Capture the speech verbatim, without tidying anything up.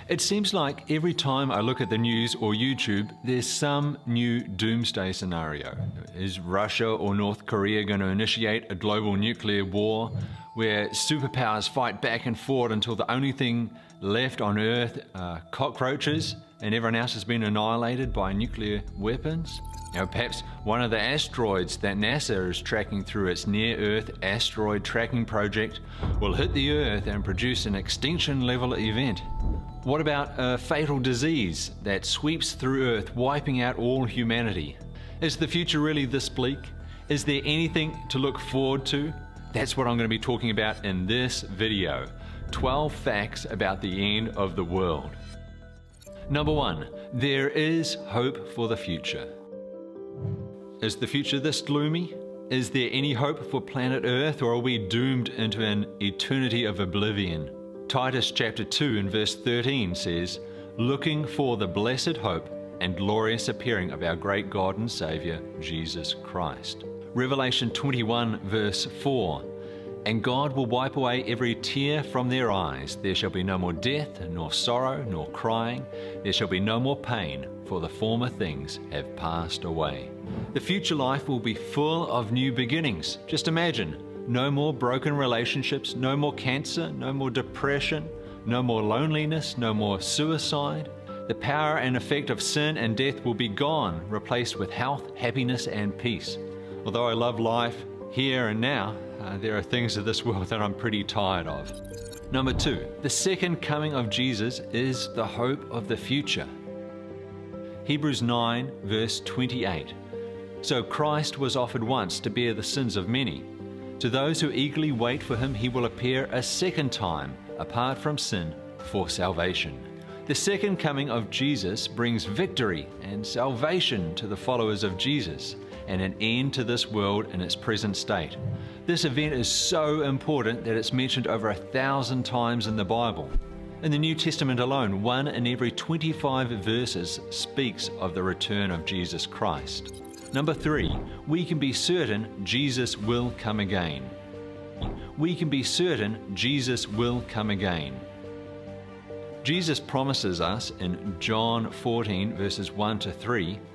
It seems like every time I look at the news or YouTube, there's some new doomsday scenario. Is Russia or North Korea going to initiate a global nuclear war where superpowers fight back and forth until the only thing left on Earth are cockroaches and everyone else has been annihilated by nuclear weapons? You know, perhaps one of the asteroids that NASA is tracking through its Near-Earth Asteroid Tracking Project will hit the Earth and produce an extinction-level event. What about a fatal disease that sweeps through Earth, wiping out all humanity? Is the future really this bleak? Is there anything to look forward to? That's what I'm going to be talking about in this video. twelve facts about the end of the world. Number one, there is hope for the future. Is the future this gloomy? Is there any hope for planet Earth, or are we doomed into an eternity of oblivion? Titus chapter two and verse thirteen says, "Looking for the blessed hope and glorious appearing of our great God and Savior, Jesus Christ." Revelation twenty-one verse four, "And God will wipe away every tear from their eyes. There shall be no more death, nor sorrow, nor crying. There shall be no more pain, for the former things have passed away." The future life will be full of new beginnings. Just imagine, no more broken relationships, no more cancer, no more depression, no more loneliness, no more suicide. The power and effect of sin and death will be gone, replaced with health, happiness, and peace. Although I love life here and now, uh, there are things of this world that I'm pretty tired of. Number two, the second coming of Jesus is the hope of the future. Hebrews nine verse twenty-eight. "So Christ was offered once to bear the sins of many. To those who eagerly wait for him, he will appear a second time, apart from sin, for salvation." The second coming of Jesus brings victory and salvation to the followers of Jesus, and an end to this world in its present state. This event is so important that it's mentioned over a thousand times in the Bible. In the New Testament alone, one in every twenty-five verses speaks of the return of Jesus Christ. Number three, we can be certain Jesus will come again. We can be certain Jesus will come again. Jesus promises us in John fourteen verses one to three,